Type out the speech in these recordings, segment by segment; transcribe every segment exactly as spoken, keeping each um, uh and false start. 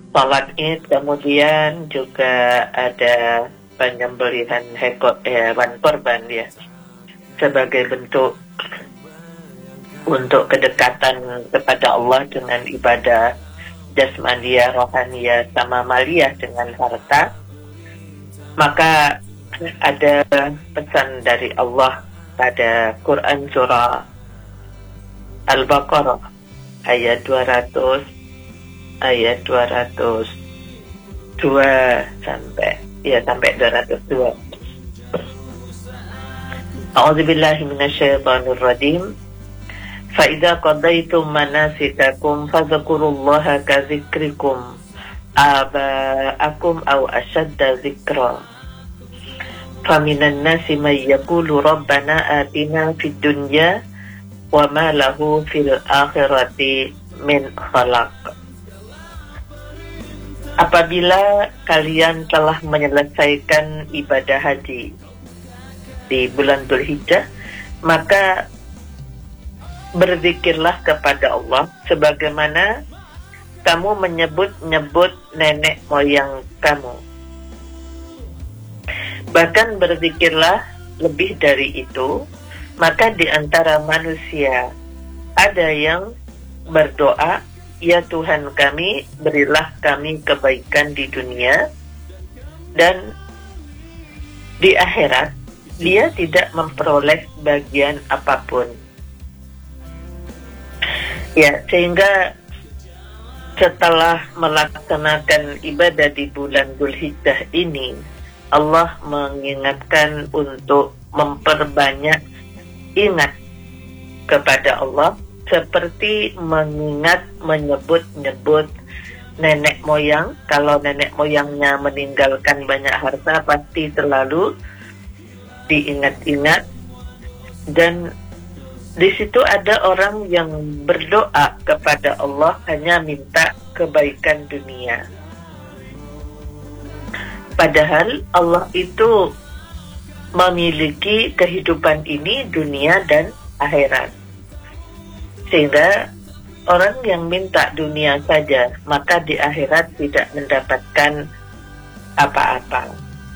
sholat Id, kemudian juga ada penyembelihan heko- hewan korban ya, sebagai bentuk untuk kedekatan kepada Allah dengan ibadah jasmania, rohania, sama maliyah dengan harta. Maka ada pesan dari Allah pada Quran surah Al-Baqarah ayat dua ratus, ayat dua ratus dua sampai ya sampai dua ratus dua. A'udzubillahi minasyaitonir rajim. Fa idza qadaytum manasikakum fadhkurullaha ka dzikrikum aba'akum aw ashadda dzikra. Faminan nasi may yaqulu rabbana atina fid dunya wa ma lahu fil akhirati min khalaq. Apabila kalian telah menyelesaikan ibadah haji di bulan Dzulhijjah, maka berzikirlah kepada Allah sebagaimana kamu menyebut-nyebut nenek moyang kamu. Bahkan berzikirlah lebih dari itu. Maka di antara manusia ada yang berdoa, ya Tuhan kami, berilah kami kebaikan di dunia, dan di akhirat dia tidak memperoleh bagian apapun. Ya, sehingga setelah melaksanakan ibadah di bulan Dzulhijjah ini, Allah mengingatkan untuk memperbanyak ingat kepada Allah, seperti mengingat menyebut-nyebut nenek moyang. Kalau nenek moyangnya meninggalkan banyak harta, pasti selalu diingat-ingat. Dan di situ ada orang yang berdoa kepada Allah hanya minta kebaikan dunia. Padahal Allah itu memiliki kehidupan ini, dunia dan akhirat. Sehingga orang yang minta dunia saja, maka di akhirat tidak mendapatkan apa-apa.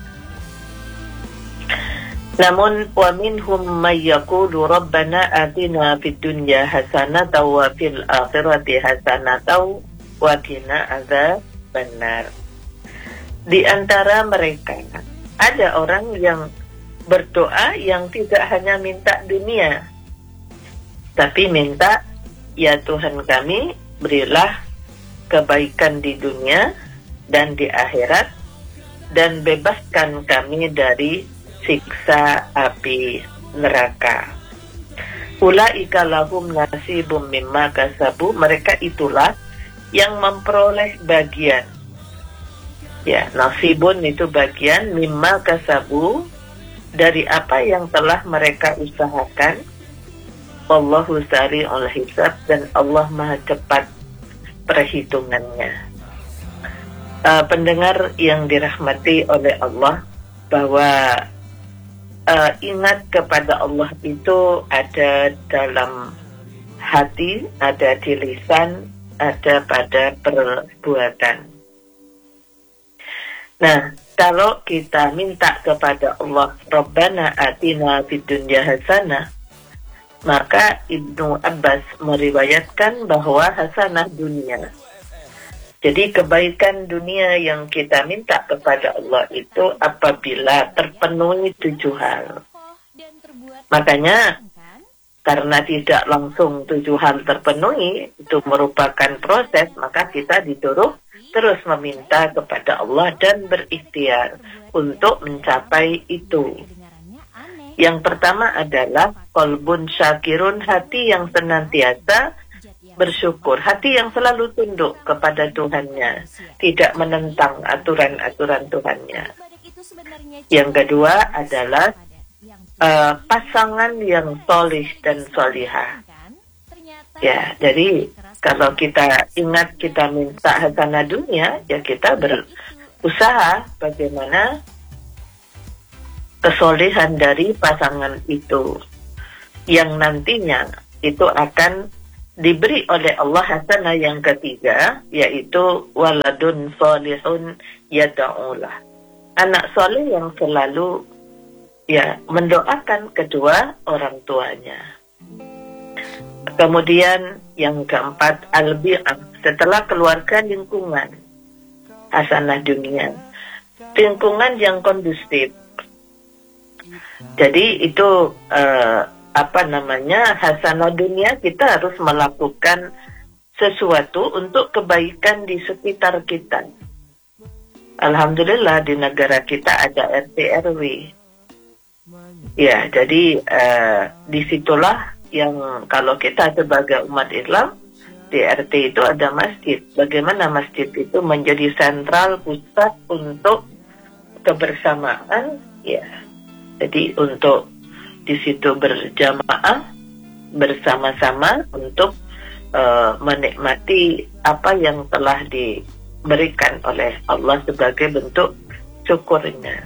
Namun wa minhum may yaqulu rabbana atina fid dunya hasanatan wa fil akhirati hasanatan wa qina adzabannar. Di antara mereka ada orang yang berdoa yang tidak hanya minta dunia, tapi minta, ya Tuhan kami, berilah kebaikan di dunia dan di akhirat, dan bebaskan kami dari siksa api neraka. Ulaika lahum nasibum mimma kasabu, mereka itulah yang memperoleh bagian. Ya, nasibun itu bagian, mimma kasabu, dari apa yang telah mereka usahakan. Wallahu sari'ul hisab, dan Allah maha cepat perhitungannya. Uh, pendengar yang dirahmati oleh Allah, bahwa uh, ingat kepada Allah itu ada dalam hati, ada di lisan, ada pada perbuatan. Nah, kalau kita minta kepada Allah, Rabbana atina fid dunya hasanah, maka Ibnu Abbas meriwayatkan bahwa hasanah dunia. Jadi kebaikan dunia yang kita minta kepada Allah itu apabila terpenuhi tujuh hal. Makanya karena tidak langsung tujuh hal terpenuhi, itu merupakan proses, maka kita disuruh terus meminta kepada Allah dan berikhtiar untuk mencapai itu. Yang pertama adalah qalbun syakirun, hati yang senantiasa bersyukur, hati yang selalu tunduk kepada Tuhannya, tidak menentang aturan-aturan Tuhannya. Yang kedua adalah uh, pasangan yang solih dan solihah. Ya, jadi kalau kita ingat kita minta hasanah dunia, ya kita berusaha bagaimana kesolehan dari pasangan itu, yang nantinya itu akan diberi oleh Allah hasanah yang ketiga, yaitu waladun solihun yada'ulah, anak soleh yang selalu ya mendoakan kedua orang tuanya. Kemudian yang keempat, al-bi'ah, setelah keluarga lingkungan, hasanah dunia, lingkungan yang kondusif. Jadi itu uh, apa namanya, hasanah dunia, kita harus melakukan sesuatu untuk kebaikan di sekitar kita. Alhamdulillah di negara kita ada R T R W. Ya, jadi uh, disitulah yang kalau kita sebagai umat Islam, di R T itu ada masjid. Bagaimana masjid itu menjadi sentral pusat untuk kebersamaan, ya. Jadi untuk di situ berjamaah bersama-sama untuk uh, menikmati apa yang telah diberikan oleh Allah sebagai bentuk syukurnya.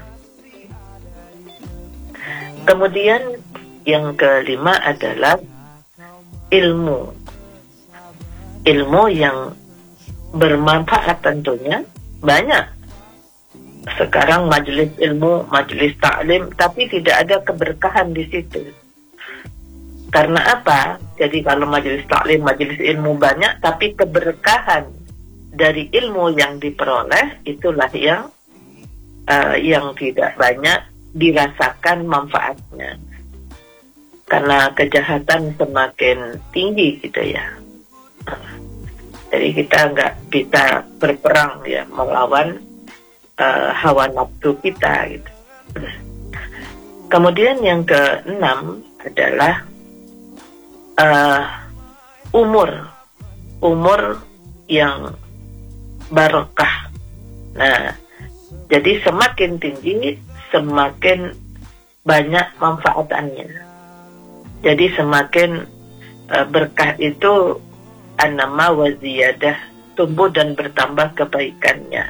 Kemudian yang kelima adalah ilmu. Ilmu yang bermanfaat tentunya banyak. Sekarang majelis ilmu, majelis taklim, tapi tidak ada keberkahan di situ. Karena apa? Jadi kalau majelis taklim, majelis ilmu banyak, tapi keberkahan dari ilmu yang diperoleh itulah yang uh, yang tidak banyak dirasakan manfaatnya. Karena kejahatan semakin tinggi gitu ya. Jadi kita nggak bisa berperang ya melawan uh, hawa nafsu kita gitu. Kemudian yang keenam adalah uh, umur, umur yang barokah. Nah, jadi semakin tinggi semakin banyak manfaatannya. Jadi semakin uh, berkah itu anama wa ziyadah, tumbuh dan bertambah kebaikannya.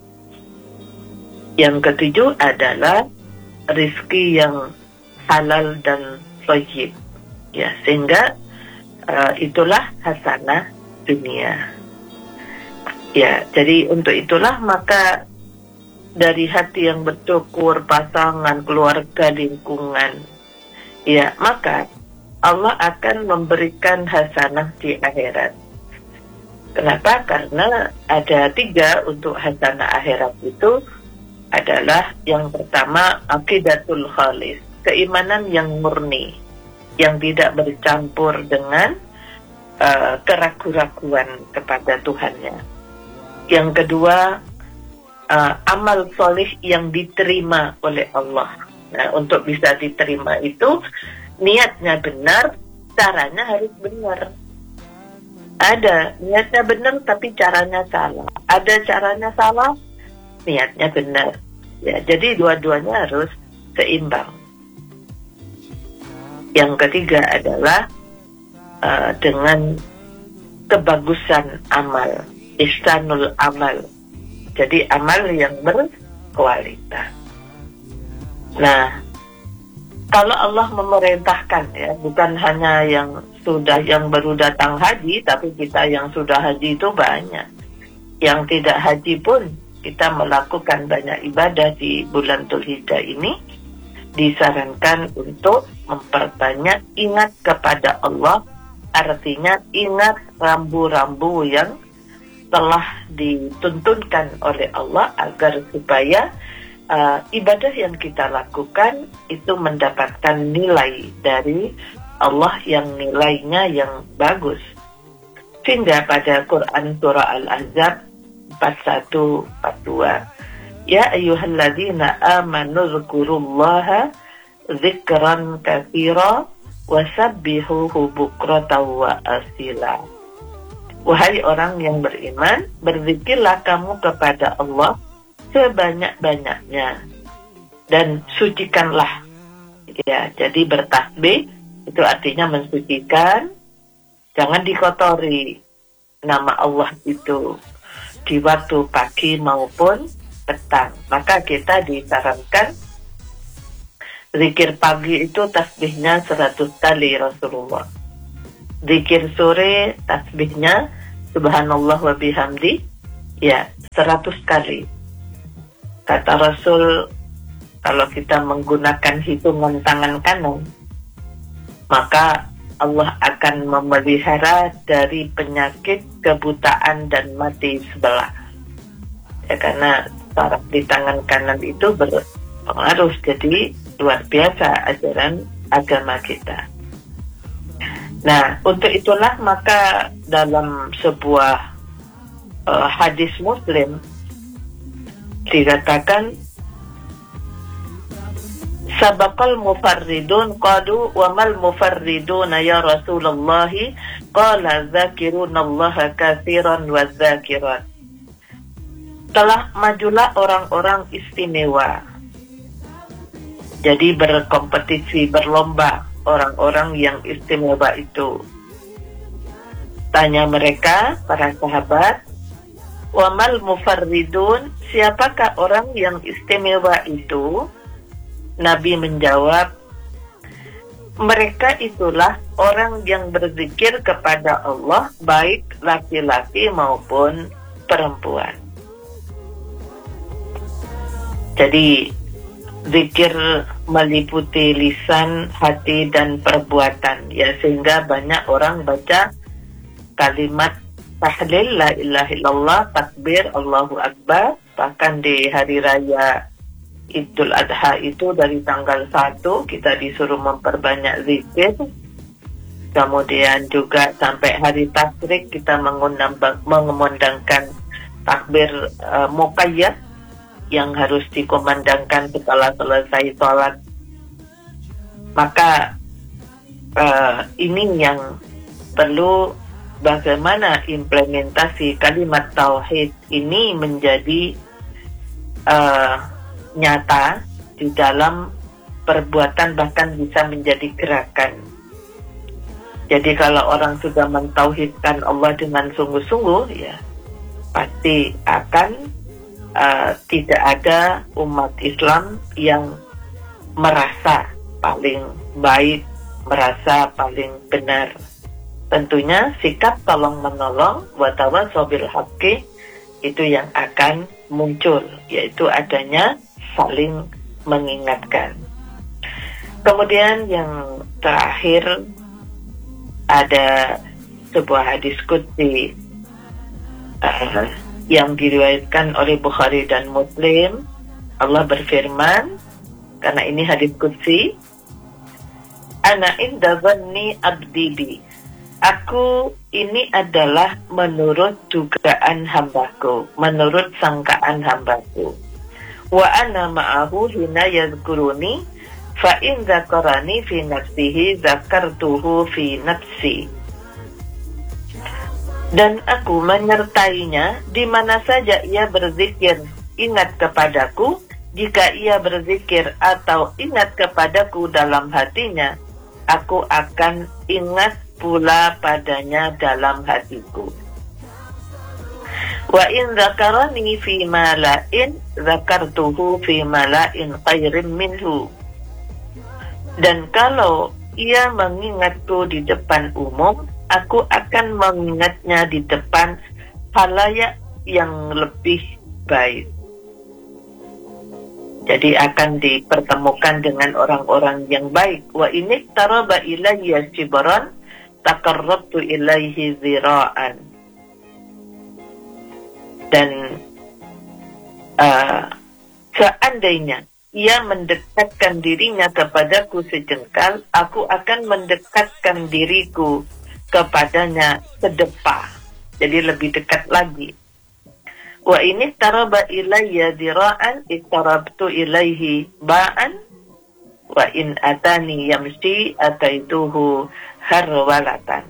Yang ketujuh adalah rizki yang halal dan thayyib. Ya, sehingga uh, itulah hasanah dunia. Ya, jadi untuk itulah maka dari hati yang bersyukur, pasangan, keluarga, lingkungan, ya, maka Allah akan memberikan hasanah di akhirat. Kenapa? Karena ada tiga untuk hasanah akhirat itu adalah yang pertama aqidatul khalis, keimanan yang murni, yang tidak bercampur dengan uh, keraguan-raguan kepada Tuhannya. Yang kedua, uh, amal solih yang diterima oleh Allah. Nah, untuk bisa diterima itu niatnya benar, caranya harus benar. Ada niatnya benar tapi caranya salah. Ada caranya salah, niatnya benar. Ya, jadi dua-duanya harus seimbang. Yang ketiga adalah uh, dengan kebagusan amal, ihsanul amal. Jadi amal yang berkualitas. Nah, kalau Allah memerintahkan ya, bukan hanya yang sudah yang baru datang haji, tapi kita yang sudah haji itu banyak. Yang tidak haji pun kita melakukan banyak ibadah di bulan Dzulhijjah ini, disarankan untuk memperbanyak ingat kepada Allah, artinya ingat rambu-rambu yang telah dituntunkan oleh Allah agar supaya Uh, ibadah yang kita lakukan itu mendapatkan nilai dari Allah yang nilainya yang bagus. Sehingga pada Quran surah Al-Ahzab empat puluh satu empat puluh dua, ya ayyuhalladzina amanu dzkurullaha dzikran katsira wasabbihuhu bukratan wa asila. Wahai orang yang beriman, berzikirlah kamu kepada Allah sebanyak-banyaknya dan sucikanlah. Ya, jadi bertasbih itu artinya mensucikan, jangan dikotori nama Allah itu di waktu pagi maupun petang. Maka kita disarankan zikir pagi itu tasbihnya seratus kali Rasulullah. zikir sore tasbihnya subhanallah wa bihamdi ya seratus kali. Kata Rasul, kalau kita menggunakan hitungan tangan kanan, maka Allah akan memelihara dari penyakit, kebutaan, dan mati sebelah. Ya, karena saraf di tangan kanan itu berpengaruh, jadi luar biasa ajaran agama kita. Nah, untuk itulah maka dalam sebuah uh, hadis Muslim dikatakan, sabaqal mufarridun qalu wa mal mufarriduna ya Rasulullah, qala zakirunallaha katsiran wa zakirat. Telah majulah orang-orang istimewa. Jadi berkompetisi, berlomba orang-orang yang istimewa itu. Tanya mereka, para sahabat, wa mal mufarridun, siapakah orang yang istimewa itu? Nabi menjawab, mereka itulah orang yang berzikir kepada Allah, baik laki-laki maupun perempuan. Jadi zikir meliputi lisan, hati, dan perbuatan, ya, sehingga banyak orang baca kalimat tahlil la ilaha illallah, takbir, Allahu Akbar, bahkan di hari raya Idul Adha itu dari tanggal satu kita disuruh memperbanyak zikir. Kemudian juga sampai hari tasyrik kita mengumandangkan takbir uh, muqayyad yang harus dikumandangkan setelah selesai sholat. Maka uh, ini yang perlu, bagaimana implementasi kalimat tauhid ini menjadi uh, nyata di dalam perbuatan, bahkan bisa menjadi gerakan. Jadi kalau orang sudah mentauhidkan Allah dengan sungguh-sungguh, ya pasti akan uh, tidak ada umat Islam yang merasa paling baik, merasa paling benar. Tentunya sikap tolong menolong wa tawassaw bil haqqi itu yang akan muncul, yaitu adanya saling mengingatkan. Kemudian yang terakhir ada sebuah hadis qudsi uh, yang diriwayatkan oleh Bukhari dan Muslim. Allah berfirman, karena ini hadis qudsi, ana inda dhanni abdi bi, aku ini adalah menurut dugaan hambaku, menurut sangkaan hambaku. Wa ana ma'ahu hina yazkuruni fa in zakarani fi nafsihi zakartuhu fi nafsi. Dan aku menyertainya di mana saja ia berzikir, ingat kepadaku. Jika ia berzikir atau ingat kepadaku dalam hatinya, aku akan ingat pula padanya dalam hatiku. Wa in zakarani fi mala'in zakartuhu fi mala'in khairin minhu. Dan kalau ia mengingatku di depan umum, aku akan mengingatnya di depan halayak yang lebih baik. Jadi akan dipertemukan dengan orang-orang yang baik. Wa in taraba ilayya shibran taqarrabtu ilaihi zira'an. Dan uh, seandainya ia mendekatkan dirinya kepadaku sejengkal, aku akan mendekatkan diriku kepadanya sedepah. Jadi lebih dekat lagi. Wa ini taraba ilayya dira'an istarabtu ilaihi ba'an wa in atani yamshi ataituhu harwalatan.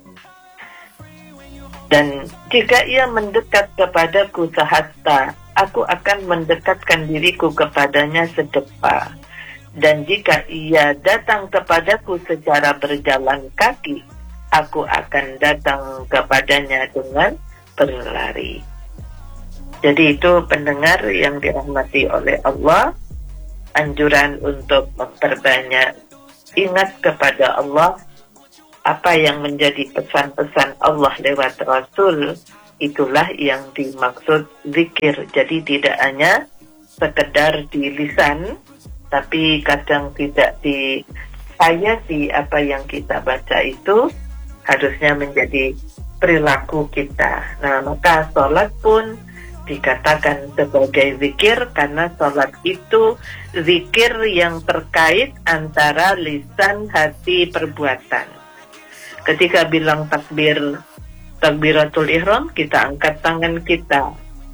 Dan jika ia mendekat kepadaku sehasta, aku akan mendekatkan diriku kepadanya sedepah. Dan jika ia datang kepadaku secara berjalan kaki, aku akan datang kepadanya dengan berlari. Jadi itu pendengar yang dirahmati oleh Allah, anjuran untuk memperbanyak ingat kepada Allah apa yang menjadi pesan-pesan Allah lewat Rasul, itulah yang dimaksud zikir. Jadi tidak hanya sekedar di lisan, tapi kadang tidak dihayati apa yang kita baca itu harusnya menjadi perilaku kita. Nah, maka sholat pun dikatakan sebagai zikir karena sholat itu zikir yang terkait antara lisan, hati, perbuatan. Ketika bilang takbir, takbiratul ihram, kita angkat tangan kita.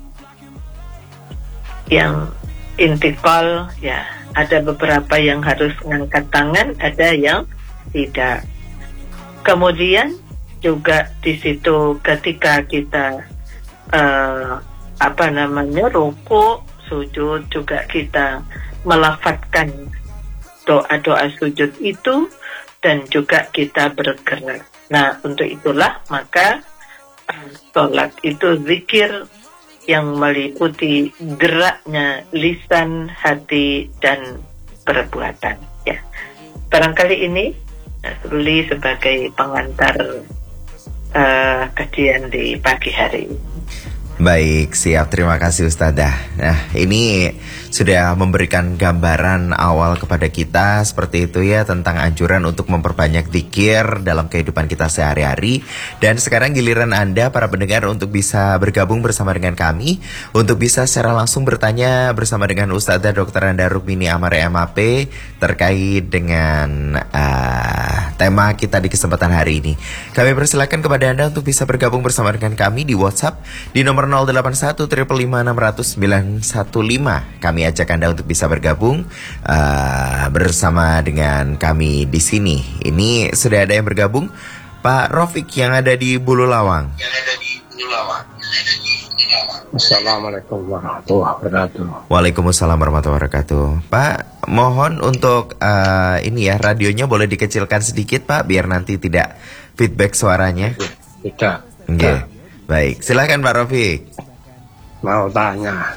Yang intikal, ya ada beberapa yang harus mengangkat tangan, ada yang tidak. Kemudian juga di situ ketika kita uh, apa namanya ruku, sujud, juga kita melafadzkan doa-doa sujud itu, dan juga kita bergerak. Nah, untuk itulah maka sholat itu zikir yang meliputi geraknya lisan, hati, dan perbuatan. Ya, barangkali ini Ruli sebagai pengantar uh, kajian di pagi hari ini. Baik, siap. Terima kasih Ustadzah. Nah, ini sudah memberikan gambaran awal kepada kita seperti itu ya, tentang anjuran untuk memperbanyak zikir dalam kehidupan kita sehari-hari. Dan sekarang giliran Anda para pendengar untuk bisa bergabung bersama dengan kami, untuk bisa secara langsung bertanya bersama dengan Ustadzah Doktor Anda Rukmini Amare M A P terkait dengan uh, tema kita di kesempatan hari ini. Kami persilakan kepada Anda untuk bisa bergabung bersama dengan kami di WhatsApp di nomor nol delapan satu lima lima enam nol nol sembilan satu lima. Kami ajak Anda untuk bisa bergabung uh, bersama dengan kami di sini. Ini sudah ada yang bergabung, Pak Rofik yang ada di Bulu Lawang. Yang ada di Bulu Lawang. Assalamualaikum warahmatullahi wabarakatuh. Waalaikumsalam warahmatullahi wabarakatuh. Pak, mohon untuk uh, ini ya, radionya boleh dikecilkan sedikit Pak, biar nanti tidak feedback suaranya. Tidak. Oke. Okay. Baik, silakan Pak Rofik. Mau tanya,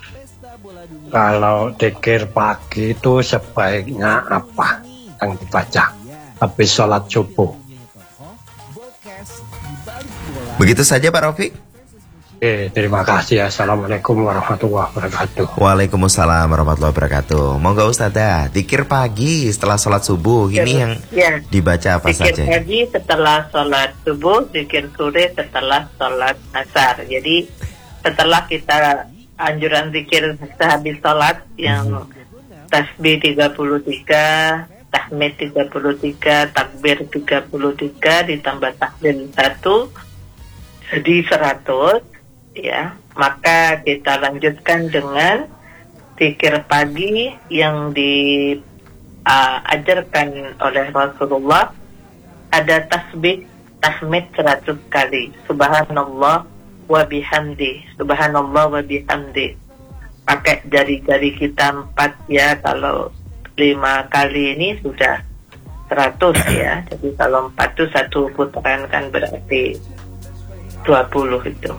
kalau zikir pagi itu sebaiknya apa yang dibaca habis sholat subuh? Begitu saja Pak Rofik. Oke, terima kasih. Assalamualaikum warahmatullahi wabarakatuh. Waalaikumsalam warahmatullahi wabarakatuh. Monggo Ustadzah, zikir pagi setelah sholat subuh ini yang ya, dibaca apa zikir saja? Zikir pagi setelah sholat subuh, zikir sore setelah sholat asar. Jadi setelah kita anjuran zikir sehabis sholat yang tasbih tiga puluh tiga, tahmid tiga puluh tiga, takbir tiga puluh tiga, ditambah tahlil satu, jadi seratus. Ya, maka kita lanjutkan dengan zikir pagi yang diajarkan uh, oleh Rasulullah. Ada tasbih, tahmid seratus kali, subhanallah wa bihamdi, subhanallah wa bihamdi. Pakai jari-jari kita empat ya, kalau lima kali ini sudah seratus ya. Jadi kalau empat itu satu putaran kan berarti dua puluh itu.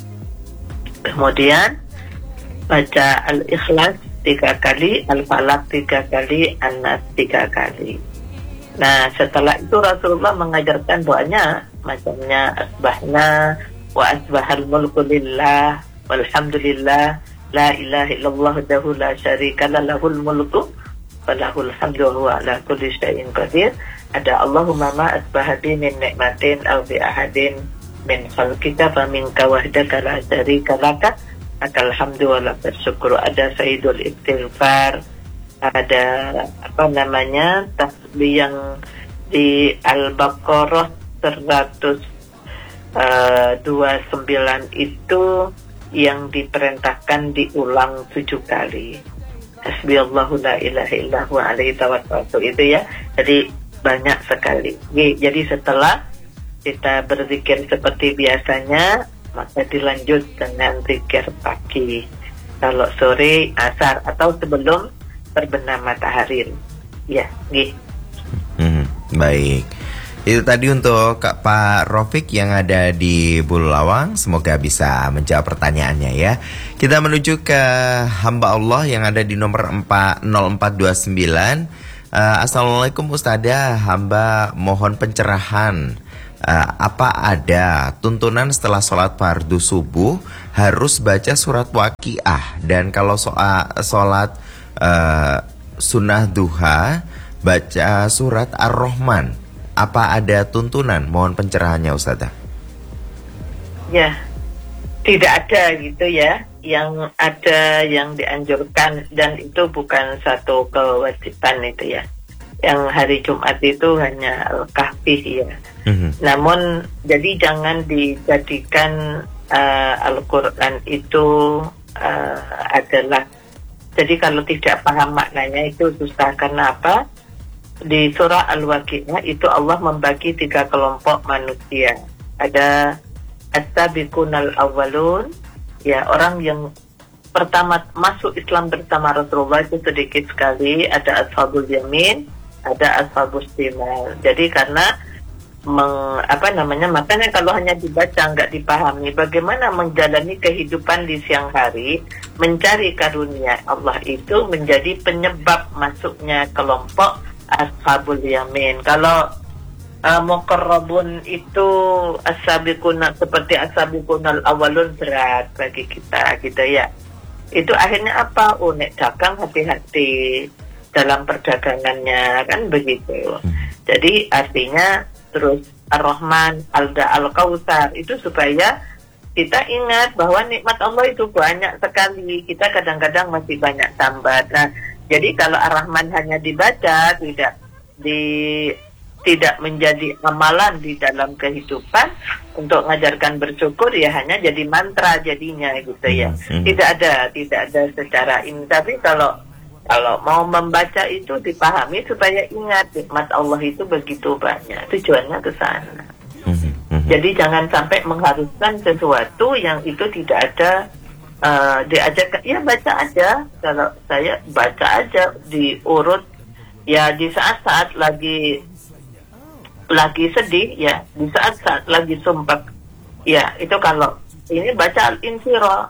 Kemudian baca Al-Ikhlas tiga kali, Al-Falaq tiga kali, An-Nas tiga kali. Nah, setelah itu Rasulullah mengajarkan doanya macamnya asbahna wa asbahal mulku lillah walhamdulillah la ilaha illallah wahdahu la syarika lahul mulku wa lahul hamdu wa huwa ala kulli syai'in qadir. Ada Allahumma ma asbahati min ni'matin aw bi ahadin min khalqika fa minka wahdaka la syarika laka akal hamdu wa lakal syukur. Ada Sayyidul Istighfar, ada apa namanya tasbih yang di Al-Baqarah seratus dua puluh sembilan itu yang diperintahkan diulang tujuh kali. Hasbiyallahu la ilaha illa huwa alaihi tawakkaltu itu ya. Jadi banyak sekali. Jadi setelah kita berzikir seperti biasanya, maka dilanjut dengan zikir pagi. Kalau sore, asar, atau sebelum terbenam matahari. Ya, gitu. Hmm, baik. Itu tadi untuk Pak Rofik yang ada di Bulu Lawang. Semoga bisa menjawab pertanyaannya ya. Kita menuju ke hamba Allah yang ada di nomor empat nol empat dua sembilan. Uh, Assalamualaikum Ustadzah, hamba mohon pencerahan. Uh, apa ada tuntunan setelah sholat fardu subuh harus baca surat Waqiah, dan kalau soal sholat uh, sunnah duha baca surat Ar-Rahman? Apa ada tuntunan? Mohon pencerahannya Ustadzah. Ya, tidak ada gitu ya. Yang ada yang dianjurkan, dan itu bukan satu kewajiban itu ya. Yang hari Jumat itu hanya Al-Kahfi ya. Mm-hmm. Namun jadi jangan dijadikan uh, Al-Quran itu uh, adalah, jadi kalau tidak paham maknanya itu susah. Karena apa? Di surah Al-Waqiah itu Allah membagi tiga kelompok manusia. Ada as-sabiqunal awwalun, ya, orang yang pertama masuk Islam bersama Rasulullah itu sedikit sekali. Ada ashabul yamin, ada ashabus shimal. Jadi karena meng, apa namanya, makanya kalau hanya dibaca nggak dipahami bagaimana menjalani kehidupan di siang hari, mencari karunia Allah, itu menjadi penyebab masuknya kelompok ashabul yamin. Kalau uh, muqarrabun itu as-sabiquna seperti as-sabiqunal awalun, berat bagi kita gitu ya. Itu akhirnya apa? Oh, nek dagang hati-hati dalam perdagangannya, kan begitu. Jadi artinya terus Ar-Rahman, Alda, Al-Kautsar itu supaya kita ingat bahwa nikmat Allah itu banyak sekali. Kita kadang-kadang masih banyak sambat. Nah, jadi kalau Ar-Rahman hanya dibaca, tidak di tidak menjadi amalan di dalam kehidupan untuk mengajarkan bersyukur, ya hanya jadi mantra jadinya gitu ya. Hmm. Tidak ada, tidak ada secara ini. Tapi kalau kalau mau membaca itu dipahami supaya ingat nikmat Allah itu begitu banyak. Tujuannya ke sana. Hmm. Jadi jangan sampai mengharuskan sesuatu yang itu tidak ada. Uh, diajarkan, ya baca aja. Kalau saya baca aja diurut, ya di saat-saat lagi lagi sedih, ya di saat-saat lagi sumpah, ya itu kalau ini baca Al-Insyirah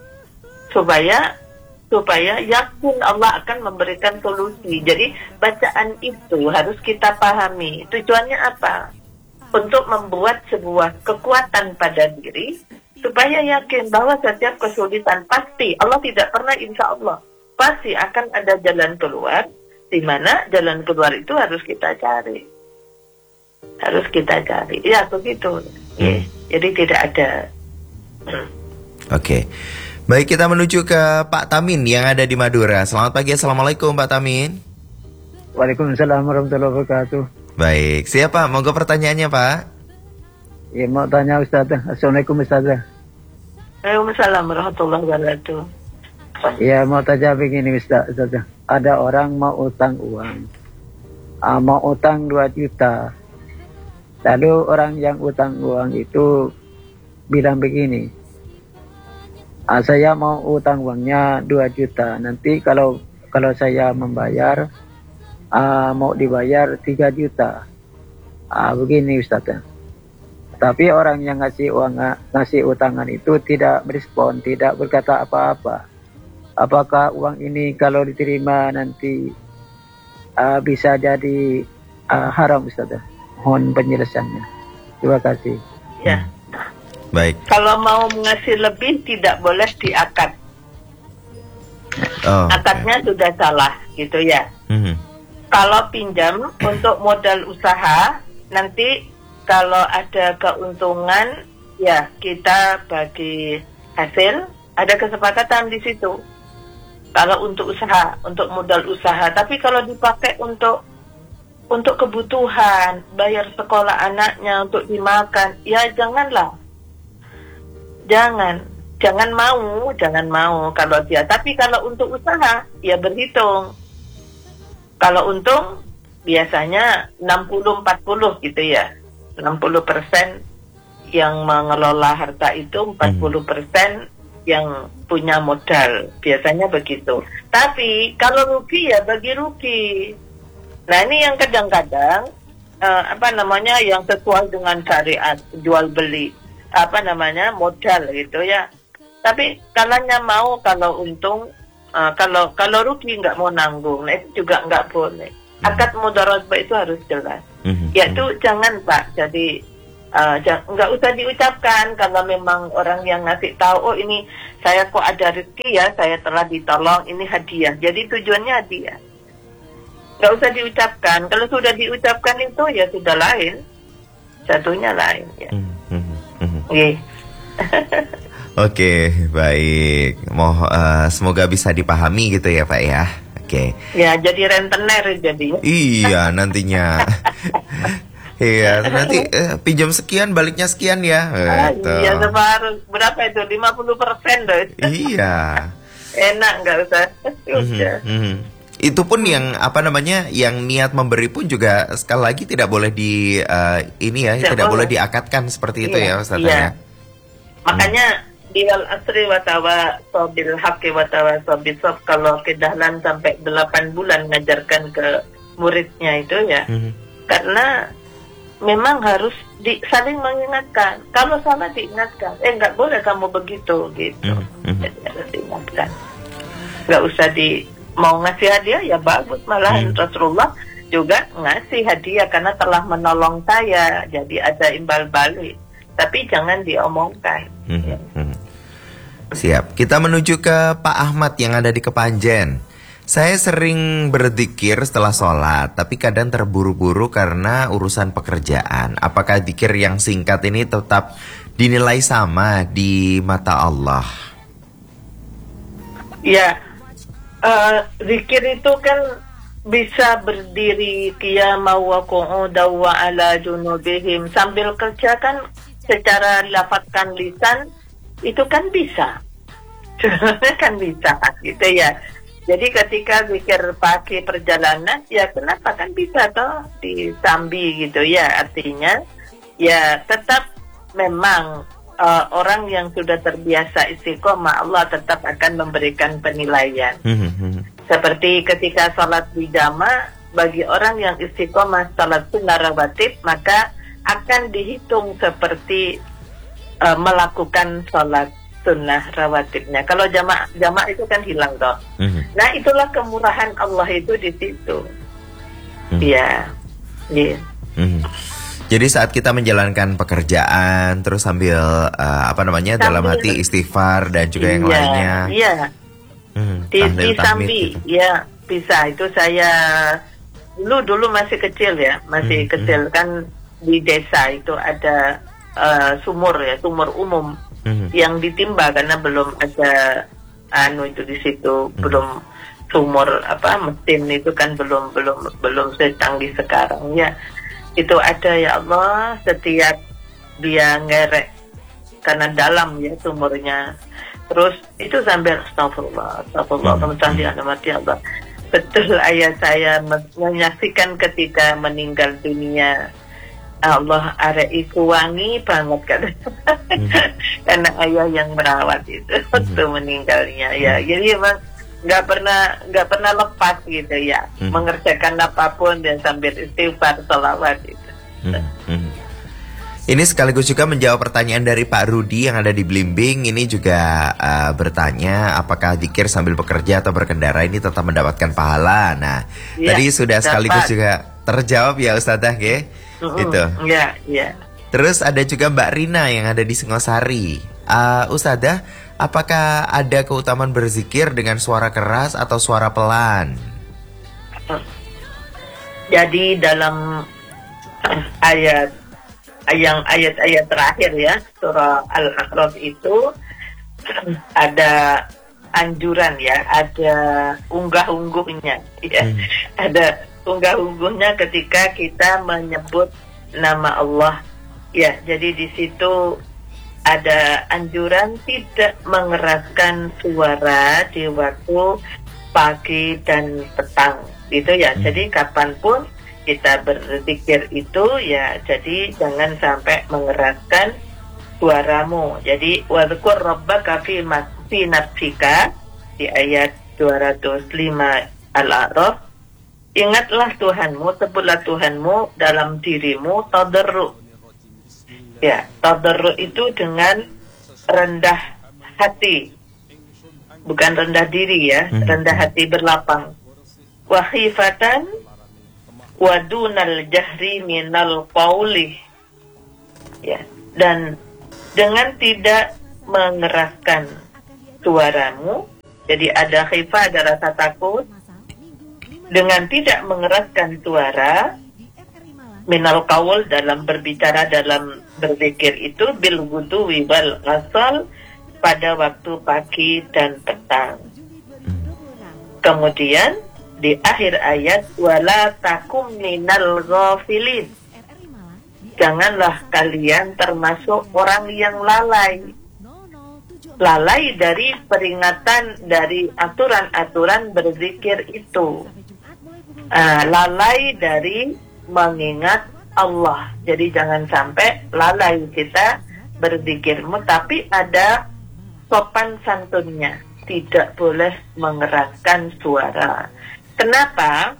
supaya supaya yakin Allah akan memberikan solusi. Jadi bacaan itu harus kita pahami. Tujuannya apa? Untuk membuat sebuah kekuatan pada diri supaya yakin bahwa setiap kesulitan pasti Allah tidak pernah, insya Allah pasti akan ada jalan keluar, di mana jalan keluar itu harus kita cari, harus kita cari. Ya begitu. Hmm. Ya, jadi tidak ada. Hmm. Oke, okay. Baik, kita menuju ke Pak Tamin yang ada di Madura. Selamat pagi, assalamualaikum Pak Tamin. Waalaikumsalam warahmatullahi wabarakatuh. Baik, siapa? Monggo pertanyaannya Pak. Ya, mau tanya Ustazah. Assalamualaikum Ustazah. Waalaikumsalam warahmatullahi wabarakatuh. Ya, mau tanya begini Ustazah. Ada orang mau utang uang, uh, mau utang dua juta. Lalu orang yang utang uang itu bilang begini, ah, saya mau utang uangnya dua juta. Nanti kalau kalau saya membayar, ah, mau dibayar tiga juta. Ah, begini Ustaz. Tapi orang yang ngasih uang, ngasih utangan itu tidak berespon, tidak berkata apa-apa. Apakah uang ini kalau diterima nanti ah, bisa jadi ah, haram Ustaz? Mohon penjelasannya. Terima kasih. Ya. Baik. Kalau mau ngasih lebih tidak boleh diakad. Oh, akadnya okay. Sudah salah, gitu ya. Mm-hmm. Kalau pinjam untuk modal usaha, nanti kalau ada keuntungan, ya kita bagi hasil. Ada kesepakatan di situ. Kalau untuk usaha, untuk modal usaha. Tapi kalau dipakai untuk untuk kebutuhan, bayar sekolah anaknya, untuk dimakan, ya janganlah. Jangan, jangan mau, jangan mau kalau dia. Tapi kalau untuk usaha, ya berhitung. Kalau untung, biasanya enam puluh empat puluh gitu ya. enam puluh persen yang mengelola harta itu, empat puluh persen yang punya modal. Biasanya begitu. Tapi kalau rugi, ya bagi rugi. Nah ini yang kadang-kadang uh, apa namanya yang sesuai dengan syariat jual beli apa namanya modal gitu ya. Tapi kalanya mau, kalau untung uh, kalau kalau rugi nggak mau nanggung, nah itu juga nggak boleh. Akad mudharabah itu harus jelas. Mhm. Yaitu jangan Pak, jadi uh, jang, nggak usah diucapkan kalau memang orang yang ngasih tahu, oh ini saya kok ada rezeki ya, saya telah ditolong, ini hadiah. Jadi tujuannya hadiah. Nggak usah diucapkan. Kalau sudah diucapkan itu ya sudah lain, satunya lain ya. Mhm. Mhm. Yeah. Oke, baik. Mau uh, semoga bisa dipahami gitu ya, Pak ya. Oke. Ya, jadi rentenir jadi. Iya, nantinya. Iya, nanti uh, pinjam sekian, baliknya sekian ya. Ah, Gitu. iya, separuh. Berapa itu? lima puluh persen loh. Iya. Enak, nggak usah. Mhm, Udah. mhm. Itu pun yang apa namanya, yang niat memberi pun juga sekali lagi tidak boleh di uh, ini ya, Tidak tidak boleh boleh. diakatkan seperti itu Iya, ya, Ustaz iya. ya. Makanya di al asri wa tawasobil haqqi wa tawasobisob, kalau kedahlan sampai delapan bulan ngajarkan ke muridnya itu ya, Mhm. karena memang harus di, saling mengingatkan. Kalau salah diingatkan, eh nggak boleh kamu begitu gitu. Mhm, mhm. Jadi harus diingatkan. Nggak usah di mau ngasih hadiah ya bagus, malahan Mhm. Rasulullah juga ngasih hadiah karena telah menolong saya, jadi ada imbal balik. Tapi jangan diomongkan. Mhm, mhm. Siap. Kita menuju ke Pak Ahmad yang ada di Kepanjen. Saya sering berzikir setelah sholat, tapi kadang terburu-buru karena urusan pekerjaan. Apakah zikir yang singkat ini tetap dinilai sama di mata Allah? Ya, eh, zikir itu kan bisa berdiri qiyama wa qu'uda wa ala junubihim, sambil kerja kan secara lafazkan lisan itu kan bisa. Kan bisa gitu ya. Jadi ketika zikir pagi perjalanan ya kenapa kan bisa toh disambi gitu ya, artinya ya tetap memang uh, orang yang sudah terbiasa istiqomah Allah tetap akan memberikan penilaian. Mhm, mhm. Seperti ketika salat bijama, bagi orang yang istiqomah salat sunnah rawatib maka akan dihitung seperti uh, melakukan salat sunnah rawatibnya. Kalau jamaah jamaah itu kan hilang toh. Mhm. Nah itulah kemurahan Allah itu di situ. Mhm. Ya, iya. Mhm. Jadi saat kita menjalankan pekerjaan terus sambil uh, apa namanya Sambil- dalam hati istighfar dan juga yang Iya, lainnya. Iya, Mhm, di, tahlil, di tahmid Sambi, gitu. ya bisa. Itu saya dulu dulu masih kecil ya, masih Hmm, kecil kan di desa itu ada uh, sumur ya, sumur umum Mhm. yang ditimba karena belum ada anu itu di situ, Hmm. belum sumur apa mesin itu kan belum belum belum secanggih sekarang ya. Itu ada ya Allah, setiap dia ngerek karena dalam ya sumurnya. Terus itu sambil astagfirullah, astagfirullah, Hmm. hmm. mati Allah. Betul ayah saya menyaksikan ketika meninggal dunia. Allah arek iku wangi banget kan. Hmm. Karena ayah yang merawat itu waktu meninggalnya ya. Jadi emang nggak pernah nggak pernah lepas gitu ya, Hmm. mengerjakan apapun dan sambil istighfar selawat itu. Mhm, mhm. Ini sekaligus juga menjawab pertanyaan dari Pak Rudi yang ada di Blimbing. Ini juga uh, bertanya apakah zikir sambil bekerja atau berkendara ini tetap mendapatkan pahala. Nah, Ya, tadi sudah dapat. sekaligus juga terjawab ya Ustazah ya. Mm-mm. Itu. Ya, ya. Terus ada juga Mbak Rina yang ada di Singosari. Uh, Ustazah, apakah ada keutamaan berzikir dengan suara keras atau suara pelan? Jadi dalam ayat yang ayat-ayat terakhir ya surah Al-A'raf itu ada anjuran ya, ada unggah-ungguhnya ya. Hmm. Ada unggah-ungguhnya ketika kita menyebut nama Allah ya. Jadi di situ ada anjuran tidak mengeraskan suara di waktu pagi dan petang gitu ya. Hmm. Jadi kapanpun kita berzikir itu ya, jadi jangan sampai mengeraskan suaramu. Jadi wadhkur rabbaka fi fi nafsika di ayat dua ratus lima Al-A'raf. Ingatlah Tuhanmu, sebutlah Tuhanmu dalam dirimu tadarru. Ya, tadarru itu dengan rendah hati. Bukan rendah diri ya, Hmm. rendah hati berlapang. Wa khifatan wa dunal jahri minal qawli. Ya, dan dengan tidak mengeraskan suaramu, jadi ada khifah, ada rasa takut, dengan tidak mengeraskan suara, minal qaul, dalam berbicara, dalam berzikir itu, bil ghudwi wal asal, pada waktu pagi dan petang. Kemudian di akhir ayat, wala takum minal ghafilin, janganlah kalian termasuk orang yang lalai. Lalai dari peringatan, dari aturan-aturan berzikir itu. Uh, lalai dari mengingat Allah. Jadi jangan sampai lalai kita berzikirmu, tapi ada sopan santunnya. Tidak boleh mengeraskan suara. Kenapa?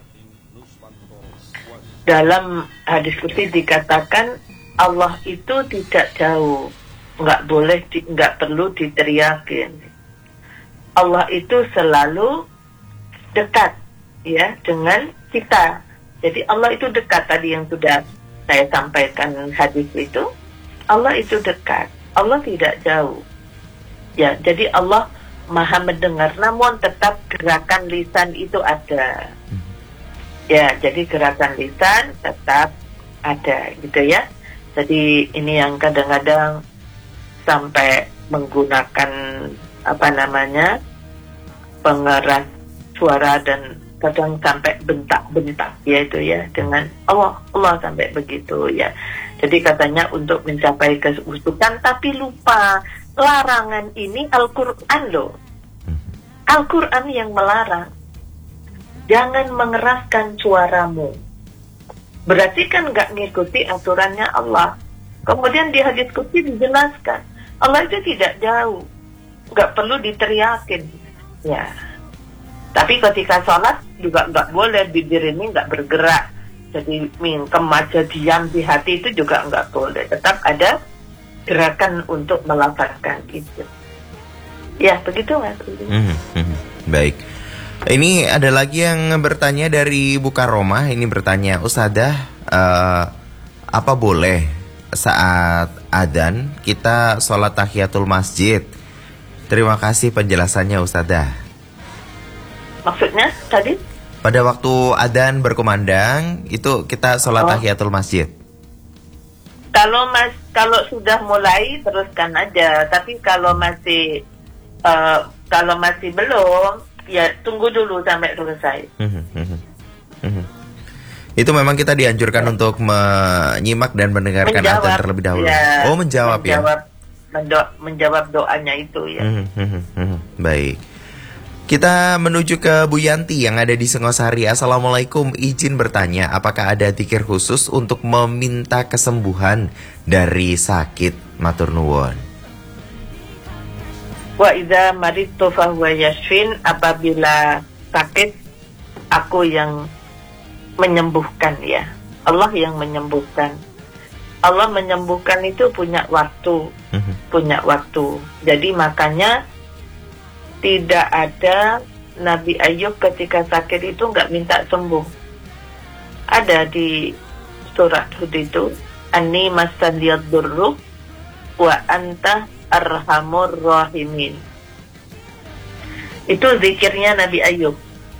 Dalam hadis qudsi dikatakan Allah itu tidak jauh, nggak boleh, di, nggak perlu diteriakin. Allah itu selalu dekat, ya, dengan kita. Jadi Allah itu dekat, tadi yang sudah saya sampaikan hadis itu. Allah itu dekat, Allah tidak jauh. Ya, jadi Allah Maha mendengar, namun tetap gerakan lisan itu ada. Ya, jadi gerakan lisan tetap ada, gitu ya. Jadi ini yang kadang-kadang sampai menggunakan apa namanya pengeras suara, dan kadang sampai bentak-bentak, yaitu ya, dengan Allah, Allah sampai begitu ya. Jadi katanya untuk mencapai kehusukan, tapi lupa larangan ini Al-Quran loh. Al-Quran yang melarang. Jangan mengeraskan suaramu. Berarti kan nggak ngikuti aturannya Allah. Kemudian di hadis qudsi dijelaskan, Allah itu tidak jauh, nggak perlu diteriakin. Ya. Tapi ketika sholat juga nggak boleh, bibir ini nggak bergerak. Jadi mingkem aja, diam di hati, itu juga nggak boleh. Tetap ada gerakan untuk melafazkan itu. Ya, begitu Mas. Hmm, hmm, baik. Ini ada lagi yang bertanya dari Bukaroma. Ini bertanya, Ustadzah, uh, apa boleh saat adzan kita sholat tahiyatul masjid? Terima kasih penjelasannya Ustadzah. Maksudnya tadi? Pada waktu adzan berkumandang itu kita sholat oh. tahiyatul masjid. Kalau mas, kalau sudah mulai teruskan aja. Tapi kalau masih uh, kalau masih belum, ya tunggu dulu sampai selesai. Itu memang kita dianjurkan ya. untuk menyimak dan mendengarkan adzan terlebih dahulu. Ya, oh menjawab, menjawab ya. Mendo- menjawab doanya itu ya. Baik. Kita menuju ke Bu Yanti yang ada di Singosari. Assalamualaikum, izin bertanya, apakah ada zikir khusus untuk meminta kesembuhan dari sakit? Matur nuwun. Wa idza maridtu fa huwa yashfin, apabila sakit aku yang menyembuhkan ya. Allah yang menyembuhkan. Allah menyembuhkan itu punya waktu, uh-huh. punya waktu. Jadi makanya tidak ada Nabi Ayub ketika sakit itu nggak minta sembuh. Ada di surat Hud itu, Ani masaniyad durru wa anta arhamur rahimin. Itu zikirnya Nabi Ayub.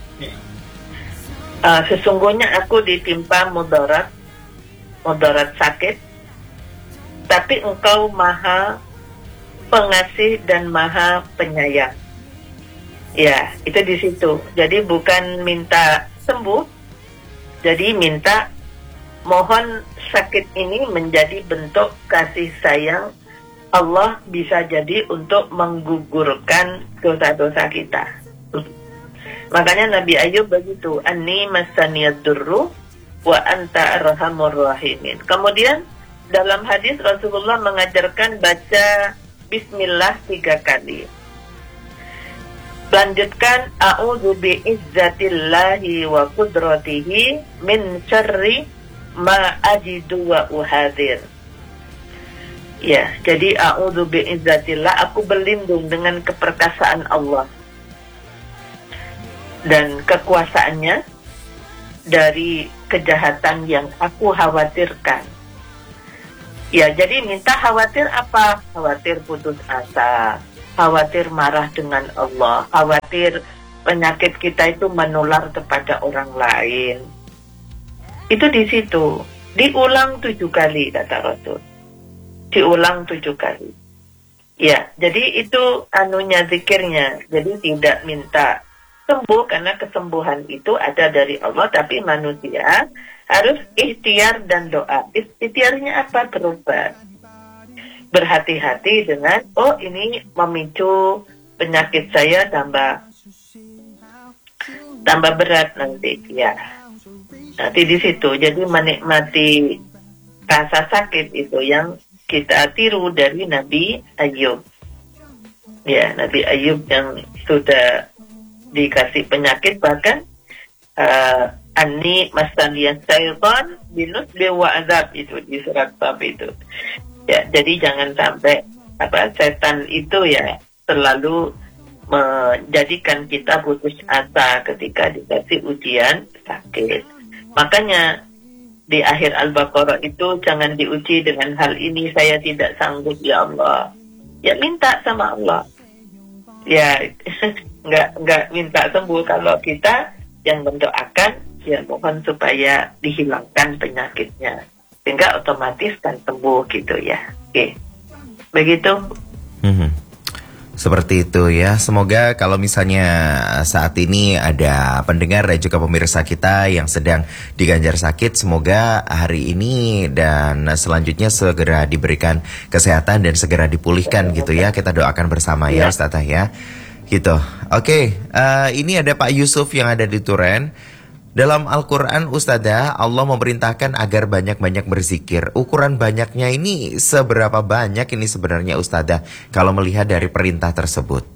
Uh, sesungguhnya aku ditimpa mudarat, mudarat sakit, tapi engkau maha pengasih dan maha penyayang. Ya, itu di situ. Jadi bukan minta sembuh, jadi minta mohon sakit ini menjadi bentuk kasih sayang Allah, bisa jadi untuk menggugurkan dosa-dosa kita. Makanya Nabi Ayub begitu, Anni masaniyad durru wa anta arhamur rahimin. Kemudian dalam hadis Rasulullah mengajarkan baca Bismillah tiga kali. Lanjutkan, a'udzu bi'izzatillahi wa qudratihi min syarri ma ajidu wa uhadir. Ya, jadi a'udzu bi'izzatillah, aku berlindung dengan keperkasaan Allah dan kekuasaannya dari kejahatan yang aku khawatirkan. Ya, jadi minta khawatir apa? Khawatir putus asa, khawatir marah dengan Allah, khawatir penyakit kita itu menular kepada orang lain. Itu di situ. Diulang tujuh kali, kata Rasul. Diulang tujuh kali. Ya, jadi itu anunya zikirnya. Jadi tidak minta sembuh, karena kesembuhan itu ada dari Allah, tapi manusia harus ikhtiar dan doa. Ikhtiarnya apa? Berobat. Berhati-hati dengan, oh ini memicu penyakit saya tambah tambah berat nanti. Ya, nanti di situ. Jadi menikmati rasa sakit itu yang kita tiru dari Nabi Ayub. Ya, Nabi Ayub yang sudah dikasih penyakit, bahkan uh, Ani masaniyan syaitan binusbi wa azab, itu di surat Bab itu. Ya, jadi jangan sampai apa setan itu ya selalu menjadikan kita putus asa ketika dikasih ujian sakit. Makanya di akhir Al-Baqarah itu jangan diuji dengan hal ini, saya tidak sanggup ya Allah. Ya minta sama Allah. Ya nggak nggak minta sembuh. Kalau kita yang mendoakan, ya mohon supaya dihilangkan penyakitnya, sehingga otomatis kan sembuh gitu ya. Oke, begitu. Mm-hmm. Seperti itu ya. Semoga kalau misalnya saat ini ada pendengar dan juga pemirsa kita yang sedang diganjar sakit, semoga hari ini dan selanjutnya segera diberikan kesehatan dan segera dipulihkan gitu ya. Kita doakan bersama ya, ya Ustazah ya. Gitu. Oke, okay, uh, ini ada Pak Yusuf yang ada di Turen. Dalam Al-Quran, Ustazah, Allah memerintahkan agar banyak-banyak berzikir. Ukuran banyaknya ini seberapa banyak ini sebenarnya, Ustazah, kalau melihat dari perintah tersebut?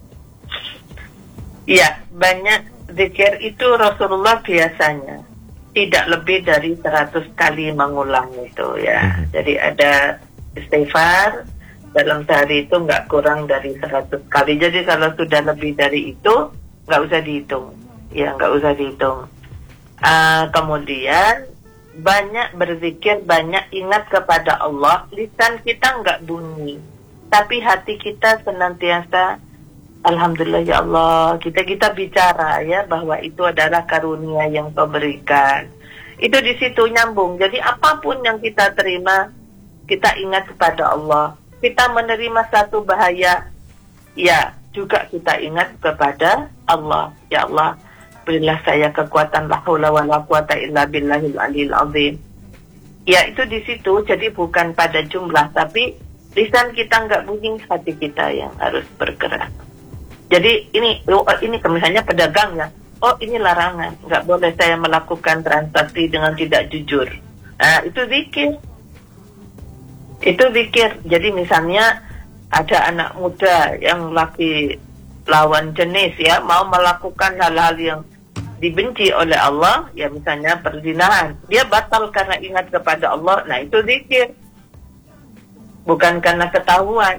Iya, banyak zikir itu Rasulullah biasanya tidak lebih dari seratus kali mengulang itu ya. Mm-hmm. Jadi ada istighfar dalam sehari itu nggak kurang dari seratus kali. Jadi kalau sudah lebih dari itu, nggak usah dihitung. Ya, nggak usah dihitung. Uh, kemudian banyak berzikir, banyak ingat kepada Allah. Lisan kita nggak bunyi, tapi hati kita senantiasa Alhamdulillah ya Allah. Kita kita bicara ya bahwa itu adalah karunia yang Kau berikan. Itu di situ nyambung. Jadi apapun yang kita terima, kita ingat kepada Allah. Kita menerima satu bahaya, ya juga kita ingat kepada Allah. Ya Allah, berilah saya kekuatan, la haula wala quwata illa billahil aliyil azim. Ya itu di situ. Jadi bukan pada jumlah, tapi lisan kita nggak bunyi, hati kita yang harus bergerak. Jadi ini oh, ini misalnya pedagang ya, oh ini larangan, nggak boleh saya melakukan transaksi dengan tidak jujur. Nah itu zikir, itu zikir. Jadi misalnya ada anak muda yang laki lawan jenis ya, mau melakukan hal-hal yang dibenci oleh Allah, ya misalnya perzinahan, dia batal karena ingat kepada Allah. Nah itu zikir, bukan karena ketahuan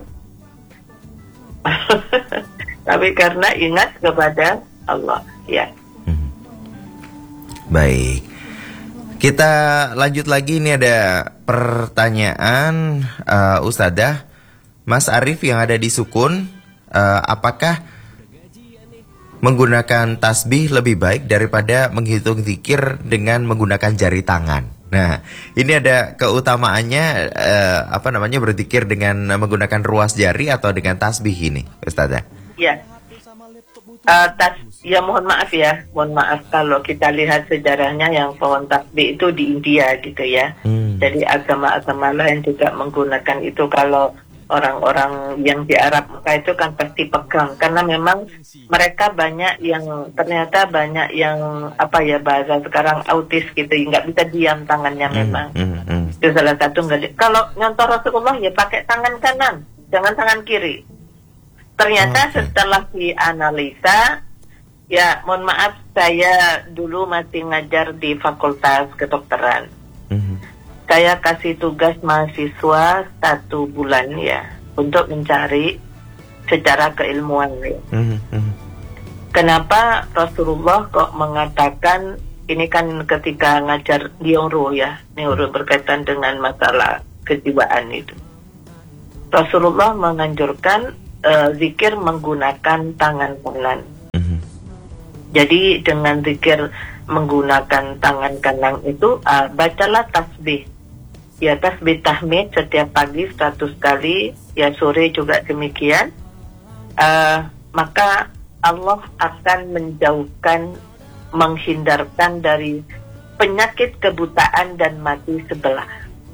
tapi karena ingat kepada Allah ya. hmm. Baik, kita lanjut lagi. Ini ada pertanyaan uh, Ustazah, Mas Arif yang ada di Sukun, uh, apakah menggunakan tasbih lebih baik daripada menghitung zikir dengan menggunakan jari tangan? Nah, ini ada keutamaannya uh, apa namanya berzikir dengan menggunakan ruas jari atau dengan tasbih ini, Ustazah? Ya, uh, tas, ya mohon maaf ya, mohon maaf kalau kita lihat sejarahnya yang pohon tasbih itu di India gitu ya. Hmm. Jadi agama-agama lain juga menggunakan itu. Kalau orang-orang yang di Arab Mekah itu kan pasti pegang, karena memang mereka banyak yang ternyata banyak yang apa ya bahasa sekarang autis gitu, nggak bisa diam tangannya memang. Hmm, hmm, hmm. Itu salah satu nggak. Kalau nyontoh Rasulullah ya pakai tangan kanan, jangan tangan kiri. Ternyata okay. Setelah dianalisa, ya mohon maaf saya dulu masih ngajar di fakultas kedokteran. Mm-hmm. Saya kasih tugas mahasiswa satu bulan ya untuk mencari secara keilmuan ya. Mm-hmm. Kenapa Rasulullah kok mengatakan ini kan ketika ngajar neuro ya, neuro berkaitan dengan masalah kejiwaan itu. Rasulullah menganjurkan uh, zikir menggunakan tangan kanan. Mm-hmm. Jadi dengan zikir menggunakan tangan kanan itu uh, bacalah tasbih. Ya, tasbih tahmid setiap pagi seratus kali, ya sore juga demikian. Uh, maka Allah akan menjauhkan, menghindarkan dari penyakit kebutaan dan mati sebelah.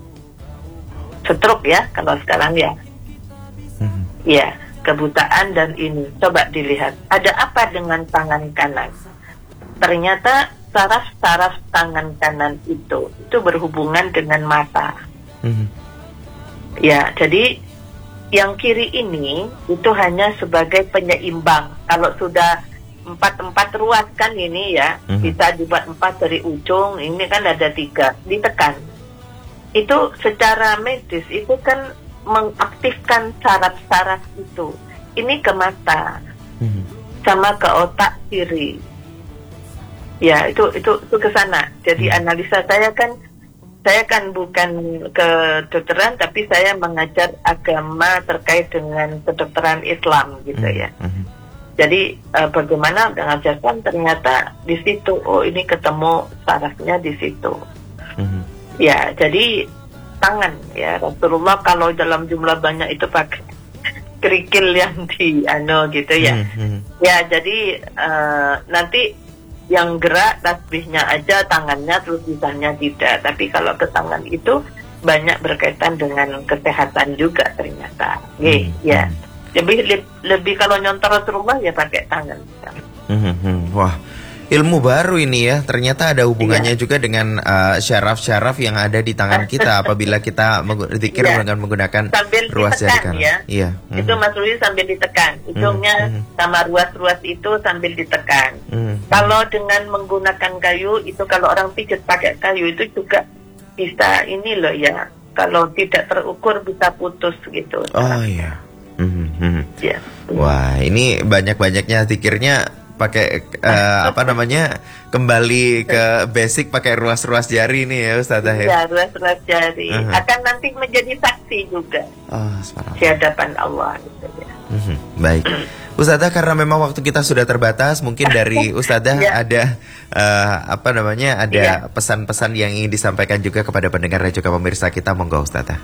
Stroke ya, kalau sekarang ya. Mm-hmm. Ya, kebutaan dan ini. Coba dilihat, ada apa dengan tangan kanan? Ternyata saraf-saraf tangan kanan itu itu berhubungan dengan mata. Mm-hmm. Ya, jadi yang kiri ini itu hanya sebagai penyeimbang. Kalau sudah empat-empat ruas kan ini ya, mm-hmm. bisa dibuat empat dari ujung, ini kan ada tiga, ditekan. Itu secara medis itu kan mengaktifkan saraf-saraf itu. Ini ke mata, mm-hmm. sama ke otak kiri. Ya, itu itu itu ke sana. Jadi mm-hmm. analisa saya kan Saya kan bukan kedokteran, tapi saya mengajar agama terkait dengan kedokteran Islam gitu ya. Mm-hmm. Jadi uh, bagaimana mengajarkan ternyata di situ, oh ini ketemu sarafnya di situ. Mm-hmm. Ya, jadi tangan ya Rasulullah kalau dalam jumlah banyak itu pakai kerikil yang di ano gitu ya. Mm-hmm. Ya, jadi uh, nanti yang gerak tasbihnya aja, tangannya terus sisanya tidak. Tapi kalau ke tangan itu banyak berkaitan dengan kesehatan juga ternyata. Hmm. Ya, lebih lebih, lebih kalau nyontor Rasulullah ya pakai tangan. Hmm, hmm. Wah, ilmu baru ini ya. Ternyata ada hubungannya iya. juga dengan uh, syaraf-syaraf yang ada di tangan kita apabila kita berzikir iya. dengan menggunakan sambil ruas jari kanan. Ya. Iya. Mm-hmm. Itu Mas Ruli sambil ditekan. Ujungnya mm-hmm. sama ruas-ruas itu sambil ditekan. Mm-hmm. Kalau dengan menggunakan kayu itu, kalau orang pijat pakai kayu itu juga bisa ini loh ya. Kalau tidak terukur bisa putus gitu. Oh iya. Mm-hmm. Ya. Wah, ini banyak-banyaknya zikirnya pakai uh, apa namanya kembali ke basic pakai ruas-ruas jari nih ya Ustazah ya. Ya, ruas-ruas jari uh-huh. akan nanti menjadi saksi juga oh, di hadapan Allah gitu ya. Uh-huh. Baik Ustazah, karena memang waktu kita sudah terbatas, mungkin dari Ustazah ya. ada uh, apa namanya ada ya. pesan-pesan yang ingin disampaikan juga kepada pendengar dan juga pemirsa kita, monggo Ustazah.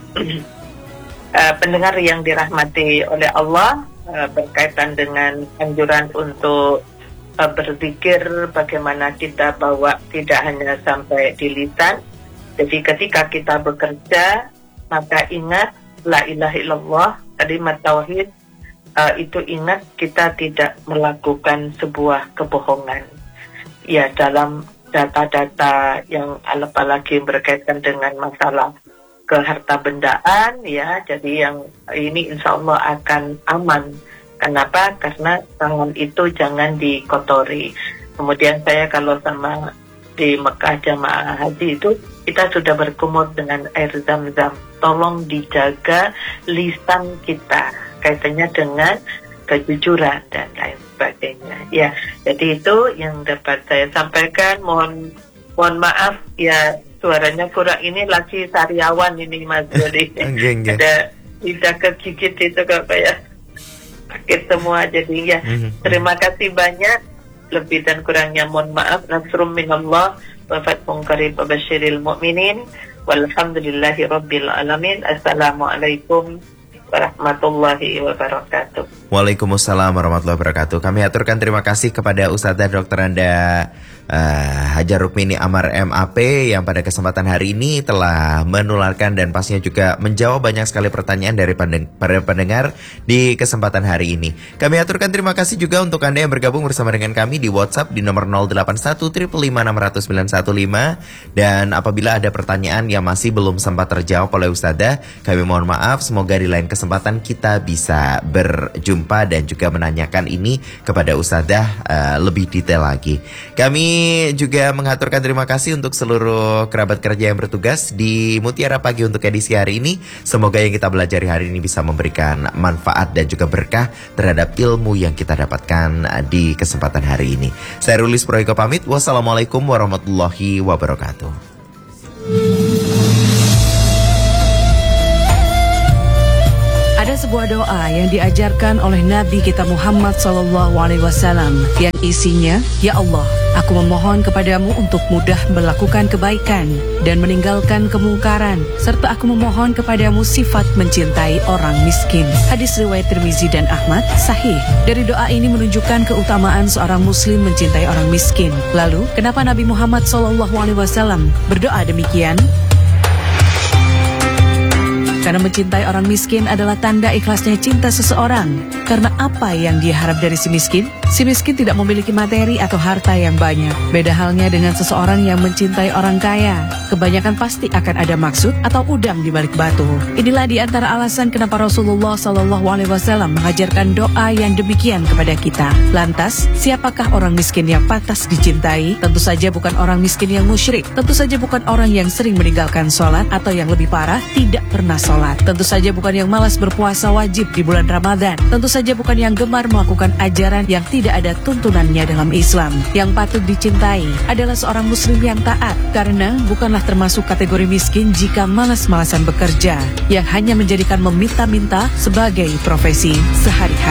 uh, pendengar yang dirahmati oleh Allah, uh, berkaitan dengan anjuran untuk berzikir, bagaimana kita bawa tidak hanya sampai di lisan. Jadi ketika kita bekerja, maka ingat la ilaha illallah, kalimat tauhid, uh, itu ingat kita tidak melakukan sebuah kebohongan. Ya, dalam data-data yang apalagi berkaitan dengan masalah keharta bendaan ya, jadi yang ini insya Allah akan aman. Kenapa? Karena tangan itu jangan dikotori. Kemudian saya kalau sama di Mekah jamaah haji itu, kita sudah berkumur dengan air zam-zam. Tolong dijaga lisan kita, kaitannya dengan kejujuran dan lain sebagainya. Ya, jadi itu yang dapat saya sampaikan. Mohon mohon maaf ya, suaranya kurang, ini lagi sariawan ini Mas Dodi. Ada tidak kegigit itu kayak sakit semua, jadi ya terima kasih banyak, lebih dan kurangnya mohon maaf. Nasrum minallah wa fathun qarib wa basyiril mu'minin walhamdulillahi rabbil alamin. Assalamualaikum warahmatullahi wabarakatuh. Waalaikumsalam warahmatullahi wabarakatuh. Kami aturkan terima kasih kepada Ustazah Doktor Anda uh, Hajar Rukmini Amar M A P yang pada kesempatan hari ini telah menularkan dan pastinya juga menjawab banyak sekali pertanyaan dari pendeng- para pendengar di kesempatan hari ini. Kami aturkan terima kasih juga untuk Anda yang bergabung bersama dengan kami di WhatsApp di nomor nol delapan satu lima lima enam nol sembilan satu lima, dan apabila ada pertanyaan yang masih belum sempat terjawab oleh Ustazah, kami mohon maaf, semoga di lain kesempatan kita bisa berjumpa dan juga menanyakan ini kepada Ustazah uh, lebih detail lagi. Kami Kami juga mengaturkan terima kasih untuk seluruh kerabat kerja yang bertugas di Mutiara Pagi untuk edisi hari ini. Semoga yang kita pelajari hari ini bisa memberikan manfaat dan juga berkah terhadap ilmu yang kita dapatkan di kesempatan hari ini. Saya Rulis Proyeko pamit. Wassalamualaikum warahmatullahi wabarakatuh. Ada sebuah doa yang diajarkan oleh Nabi kita Muhammad sallallahu alaihi wasallam yang isinya, Ya Allah, aku memohon kepadamu untuk mudah melakukan kebaikan dan meninggalkan kemungkaran, serta aku memohon kepadamu sifat mencintai orang miskin. Hadis riwayat Tirmizi dan Ahmad, sahih. Dari doa ini menunjukkan keutamaan seorang muslim mencintai orang miskin. Lalu, kenapa Nabi Muhammad sallallahu alaihi wasallam berdoa demikian? Karena mencintai orang miskin adalah tanda ikhlasnya cinta seseorang. Karena apa yang dia harap dari si miskin? Si miskin tidak memiliki materi atau harta yang banyak. Beda halnya dengan seseorang yang mencintai orang kaya. Kebanyakan pasti akan ada maksud atau udang di balik batu. Inilah di antara alasan kenapa Rasulullah Shallallahu Alaihi Wasallam mengajarkan doa yang demikian kepada kita. Lantas, siapakah orang miskin yang pantas dicintai? Tentu saja bukan orang miskin yang musyrik. Tentu saja bukan orang yang sering meninggalkan sholat atau yang lebih parah, tidak pernah sholat. Tentu saja bukan yang malas berpuasa wajib di bulan Ramadan. Tentu saja bukan yang gemar melakukan ajaran yang tidak ada tuntunannya dalam Islam. Yang patut dicintai adalah seorang muslim yang taat, karena bukanlah termasuk kategori miskin jika malas-malasan bekerja, yang hanya menjadikan meminta-minta sebagai profesi sehari-hari.